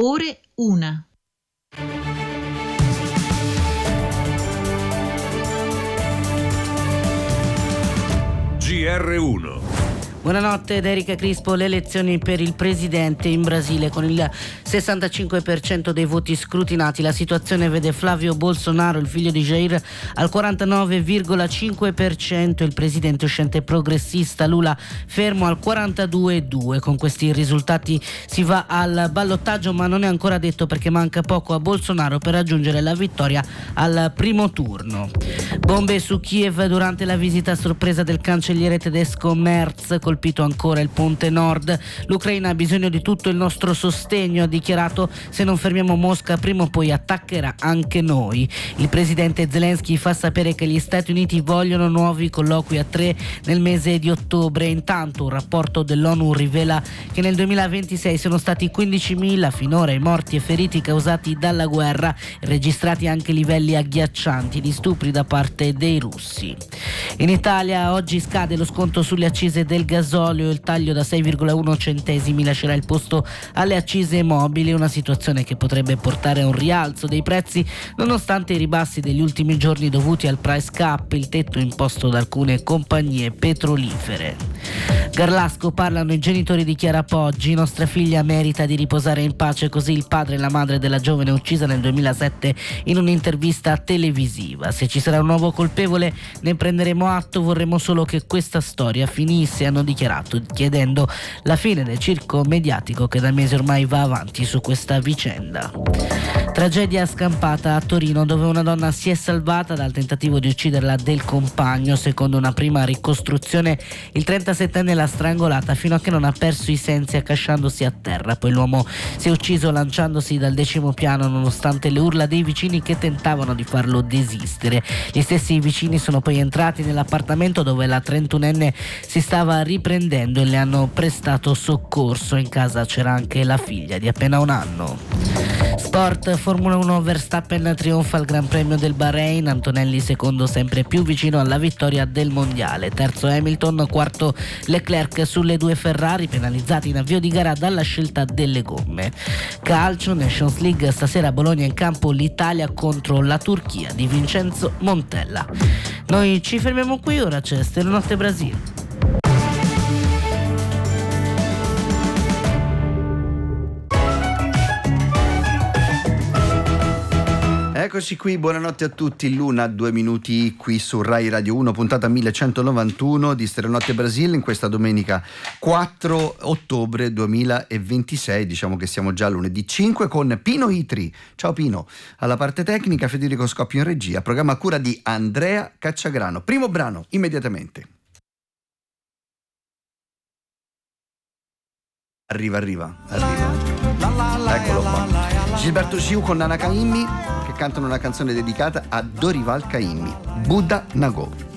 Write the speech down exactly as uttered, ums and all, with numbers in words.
Ore una. G R uno. Buonanotte ed Erika Crispo. Le elezioni per il presidente in Brasile, con il sessantacinque per cento dei voti scrutinati. La situazione vede Flavio Bolsonaro, il figlio di Jair, al quarantanove virgola cinque per cento, il presidente uscente progressista Lula fermo al quarantadue virgola due per cento. Con questi risultati si va al ballottaggio, ma non è ancora detto perché manca poco a Bolsonaro per raggiungere la vittoria al primo turno. Bombe su Kiev durante la visita a sorpresa del cancelliere tedesco Merz. Colpito ancora il ponte nord. L'Ucraina ha bisogno di tutto il nostro sostegno, ha dichiarato. Se non fermiamo Mosca prima o poi attaccherà anche noi. Il presidente Zelensky fa sapere che gli Stati Uniti vogliono nuovi colloqui a tre nel mese di ottobre. Intanto un rapporto dell'ONU rivela che nel duemilaventisei sono stati quindicimila finora i morti e feriti causati dalla guerra, registrati anche livelli agghiaccianti di stupri da parte dei russi. In Italia oggi scade lo sconto sulle accise del gasolio, il taglio da sei virgola uno centesimi lascerà il posto alle accise mobili, una situazione che potrebbe portare a un rialzo dei prezzi nonostante i ribassi degli ultimi giorni dovuti al price cap, il tetto imposto da alcune compagnie petrolifere. Garlasco, parlano i genitori di Chiara Poggi. Nostra figlia merita di riposare in pace, così il padre e la madre della giovane uccisa nel duemilasette in un'intervista televisiva. Se ci sarà un nuovo colpevole ne prenderemo atto, vorremmo solo che questa storia finisse, hanno dichiarato, chiedendo la fine del circo mediatico che da mesi ormai va avanti su questa vicenda. Tragedia scampata a Torino, dove una donna si è salvata dal tentativo di ucciderla del compagno. Secondo una prima ricostruzione, il trentasettenne l'ha strangolata fino a che non ha perso i sensi accasciandosi a terra. Poi l'uomo si è ucciso lanciandosi dal decimo piano nonostante le urla dei vicini che tentavano di farlo desistere. Gli stessi vicini sono poi entrati nell'appartamento dove la trentunenne si stava riprendendo e le hanno prestato soccorso. In casa c'era anche la figlia di appena un anno. Sport, Formula uno, Verstappen trionfa al Gran Premio del Bahrain, Antonelli secondo sempre più vicino alla vittoria del mondiale, terzo Hamilton, quarto Leclerc sulle due Ferrari, penalizzati in avvio di gara dalla scelta delle gomme. Calcio, Nations League, stasera a Bologna in campo l'Italia contro la Turchia di Vincenzo Montella. Noi ci fermiamo qui, ora c'è Stanotte Brasile. Eccoci qui, buonanotte a tutti, l'una, due minuti qui su Rai Radio uno, puntata millecentonovantuno di Stanotte Brasile, in questa domenica quattro ottobre duemilaventisei, diciamo che siamo già lunedì cinque, con Pino Itri. Ciao Pino, alla parte tecnica Federico Scoppio in regia, programma a cura di Andrea Cacciagrano. Primo brano, immediatamente. Arriva, arriva, arriva. Eccolo qua. Gilberto Giu con Nana Caymmi che cantano una canzone dedicata a Dorival Caymmi, Buddha Nago.